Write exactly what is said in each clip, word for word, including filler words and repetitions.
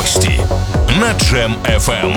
Новости на Джем эф эм.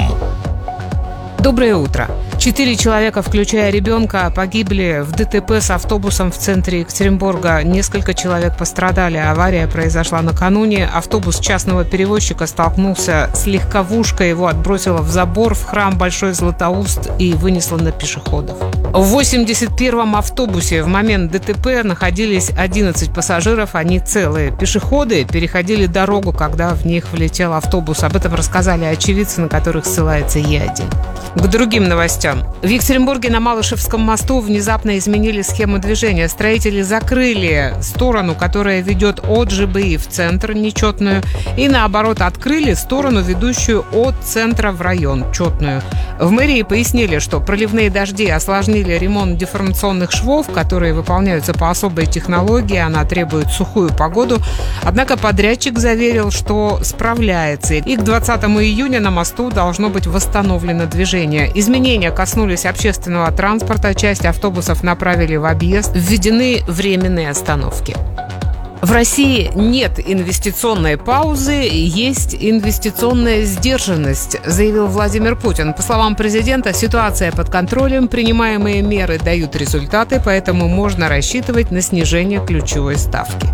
Доброе утро. Четыре человека, включая ребенка, погибли в ДТП с автобусом в центре Екатеринбурга. Несколько человек пострадали. Авария произошла накануне. Автобус частного перевозчика столкнулся с легковушкой. Его отбросило в забор в храм Большой Златоуст и вынесло на пешеходов. В восемьдесят первом автобусе в момент ДТП находились одиннадцать пассажиров. Они целые. Пешеходы переходили дорогу, когда в них влетел автобус. Об этом рассказали очевидцы, на которых ссылается Е один. К другим новостям. В Екатеринбурге на Малышевском мосту внезапно изменили схему движения. Строители закрыли сторону, которая ведет от ЖБИ в центр, нечетную, и наоборот открыли сторону, ведущую от центра в район, четную. В мэрии пояснили, что проливные дожди осложнили ремонт деформационных швов, которые выполняются по особой технологии, она требует сухую погоду. Однако подрядчик заверил, что справляется, и к двадцатому июня на мосту должно быть восстановлено движение. Изменения коснулись общественного транспорта, часть автобусов направили в объезд, введены временные остановки. В России нет инвестиционной паузы, есть инвестиционная сдержанность, заявил Владимир Путин. По словам президента, ситуация под контролем, принимаемые меры дают результаты, поэтому можно рассчитывать на снижение ключевой ставки.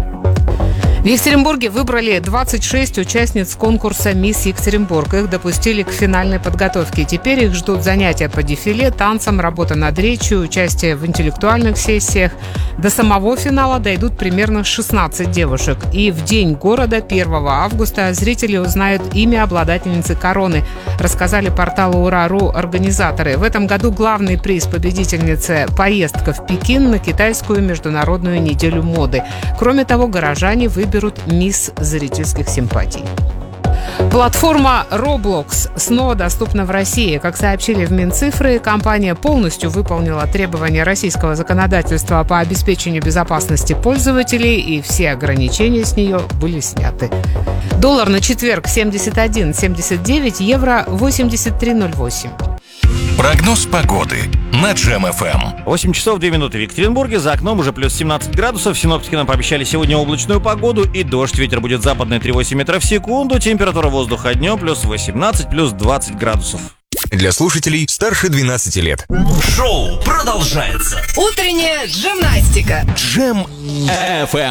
В Екатеринбурге выбрали двадцать шесть участниц конкурса «Мисс Екатеринбург». Их допустили к финальной подготовке. Теперь их ждут занятия по дефиле, танцам, работа над речью, участие в интеллектуальных сессиях. До самого финала дойдут примерно шестнадцать девушек. И в день города, первого августа, зрители узнают имя обладательницы короны, рассказали порталу Ура.ру организаторы. В этом году главный приз победительницы – поездка в Пекин на китайскую международную неделю моды. Кроме того, горожане выберут мисс зрительских симпатий. Платформа Roblox снова доступна в России. Как сообщили в Минцифры, компания полностью выполнила требования российского законодательства по обеспечению безопасности пользователей, и все ограничения с нее были сняты. Доллар на четверг семьдесят один семьдесят девять, евро восемьдесят три ноль восемь. Прогноз погоды на Джем эф эм. восемь часов две минуты в Екатеринбурге. За окном уже плюс семнадцать градусов. Синоптики нам пообещали сегодня облачную погоду и дождь. Ветер будет западный три целых восемь метров в секунду. Температура воздуха днем плюс восемнадцать, плюс двадцать градусов. Для слушателей старше двенадцати лет. Шоу продолжается. Утренняя джимнастика. Джем эф эм.